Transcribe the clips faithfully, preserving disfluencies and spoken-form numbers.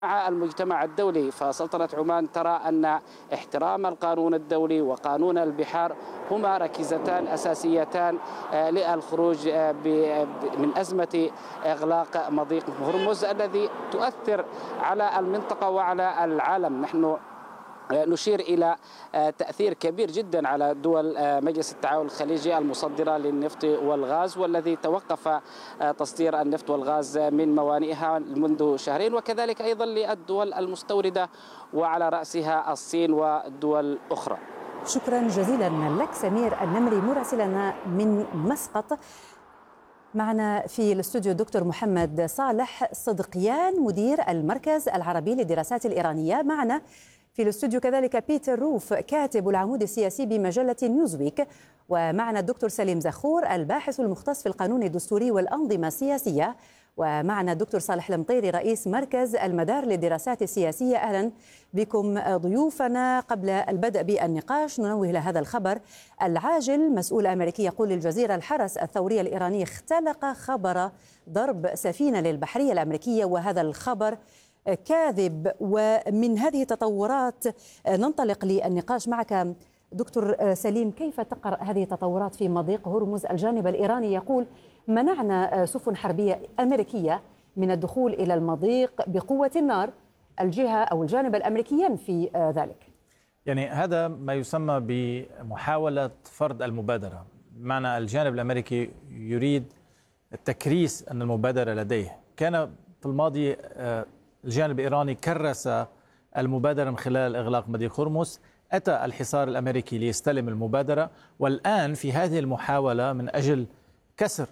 مع المجتمع الدولي. فسلطنة عمان ترى أن احترام القانون الدولي وقانون البحار هما ركيزتان أساسيتان للخروج من أزمة إغلاق مضيق هرمز الذي تؤثر على المنطقة وعلى العالم. نحن نشير إلى تأثير كبير جدا على دول مجلس التعاون الخليجي المصدرة للنفط والغاز، والذي توقف تصدير النفط والغاز من موانئها منذ شهرين، وكذلك أيضا للدول المستوردة وعلى رأسها الصين ودول أخرى. شكرا جزيلا لك سمير النمري مراسلنا من مسقط. معنا في الاستوديو الدكتور محمد صالح صدقيان مدير المركز العربي للدراسات الإيرانية. معنا في الاستوديو كذلك بيتر روف كاتب العمود السياسي بمجلة نيوزويك. ومعنا الدكتور سليم زخور الباحث المختص في القانون الدستوري والأنظمة السياسية. ومعنا الدكتور صالح المطيري رئيس مركز المدار للدراسات السياسية. أهلا بكم ضيوفنا. قبل البدء بالنقاش ننوه إلى هذا الخبر العاجل. مسؤول أمريكي يقول للجزيرة الحرس الثوري الإيراني اختلق خبر ضرب سفينة للبحرية الأمريكية، وهذا الخبر كاذب. ومن هذه التطورات ننطلق للنقاش معك دكتور سليم. كيف تقرأ هذه التطورات في مضيق هرمز؟ الجانب الإيراني يقول منعنا سفن حربية أمريكية من الدخول إلى المضيق بقوة النار. الجهة أو الجانب الأمريكي ينفي ذلك. يعني هذا ما يسمى بمحاولة فرض المبادرة، بمعنى الجانب الأمريكي يريد تكريس أن المبادرة لديه. كان في الماضي الجانب الإيراني كرس المبادرة من خلال إغلاق مضيق هرمز، أتى الحصار الأمريكي ليستلم المبادرة، والآن في هذه المحاولة من أجل كسر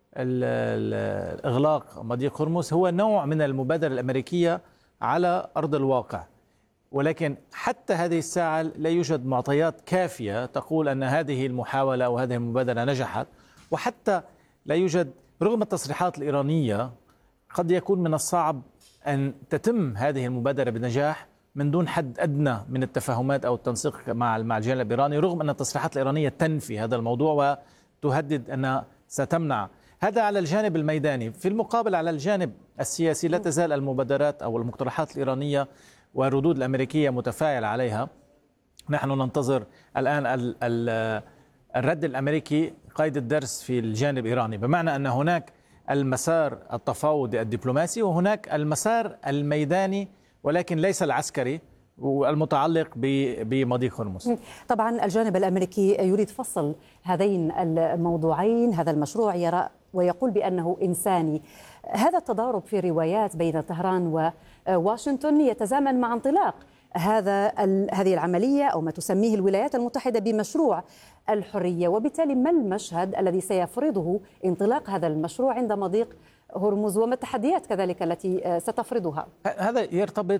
الإغلاق مضيق هرمز هو نوع من المبادرة الأمريكية على أرض الواقع. ولكن حتى هذه الساعة لا يوجد معطيات كافية تقول أن هذه المحاولة أو هذه المبادرة نجحت، وحتى لا يوجد رغم التصريحات الإيرانية قد يكون من الصعب أن تتم هذه المبادرة بنجاح من دون حد أدنى من التفاهمات أو التنسيق مع مع الجانب الإيراني، رغم أن التصريحات الإيرانية تنفي هذا الموضوع وتهدد أنها ستمنع. هذا على الجانب الميداني. في المقابل على الجانب السياسي لا تزال المبادرات أو المقترحات الإيرانية والردود الأمريكية متفاعلة عليها. نحن ننتظر الآن ال ال الرد الأمريكي قيد الدرس في الجانب الإيراني، بمعنى أن هناك المسار التفاوضي الدبلوماسي وهناك المسار الميداني ولكن ليس العسكري والمتعلق بمضيق هرمز. طبعا الجانب الأمريكي يريد فصل هذين الموضوعين. هذا المشروع يرى ويقول بأنه إنساني. هذا التضارب في روايات بين طهران وواشنطن يتزامن مع انطلاق هذا هذه العملية أو ما تسميه الولايات المتحدة بمشروع الحرية. وبالتالي ما المشهد الذي سيفرضه انطلاق هذا المشروع عند مضيق هرمز، وما التحديات كذلك التي ستفرضها؟ هذا يرتبط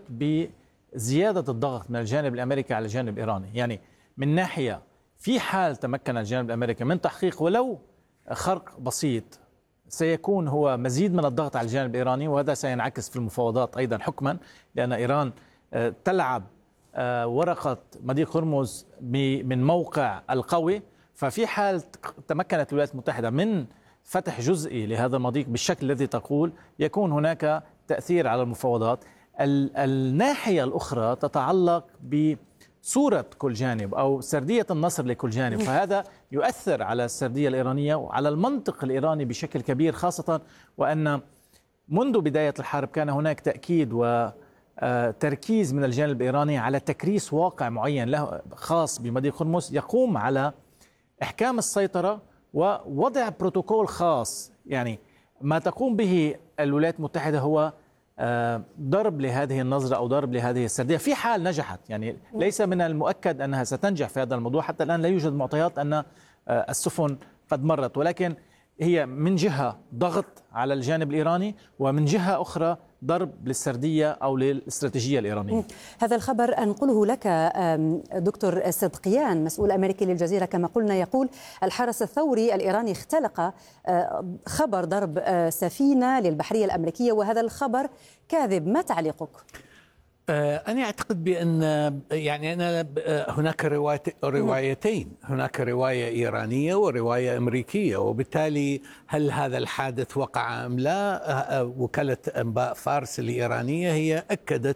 بزيادة الضغط من الجانب الأمريكي على الجانب الإيراني. يعني من ناحية في حال تمكن الجانب الأمريكي من تحقيق ولو خرق بسيط سيكون هو مزيد من الضغط على الجانب الإيراني، وهذا سينعكس في المفاوضات أيضا حكما، لأن إيران تلعب ورقة مضيق هرمز من موقع القوي. ففي حال تمكنت الولايات المتحدة من فتح جزئي لهذا المضيق بالشكل الذي تقول يكون هناك تأثير على المفاوضات. الناحية الأخرى تتعلق بصورة كل جانب أو سردية النصر لكل جانب، فهذا يؤثر على السردية الإيرانية وعلى المنطق الإيراني بشكل كبير، خاصة وأن منذ بداية الحرب كان هناك تأكيد و تركيز من الجانب الإيراني على تكريس واقع معين له خاص بمضيق هرمز يقوم على إحكام السيطرة ووضع بروتوكول خاص. يعني ما تقوم به الولايات المتحدة هو ضرب لهذه النظرة أو ضرب لهذه السردية في حال نجحت. يعني ليس من المؤكد أنها ستنجح في هذا الموضوع، حتى الآن لا يوجد معطيات أن السفن قد مرت، ولكن هي من جهة ضغط على الجانب الإيراني ومن جهة أخرى ضرب للسردية أو للاستراتيجية الإيرانية. هذا الخبر أنقله لك دكتور صدقيان مسؤول أمريكي للجزيرة. كما قلنا يقول الحرس الثوري الإيراني اختلق خبر ضرب سفينة للبحرية الأمريكية، وهذا الخبر كاذب. ما تعليقك؟ أنا أعتقد بأن يعني أنا هناك روايتين، هناك رواية إيرانية ورواية أمريكية، وبالتالي هل هذا الحادث وقع أم لا؟ وكالة أنباء فارس الإيرانية هي أكدت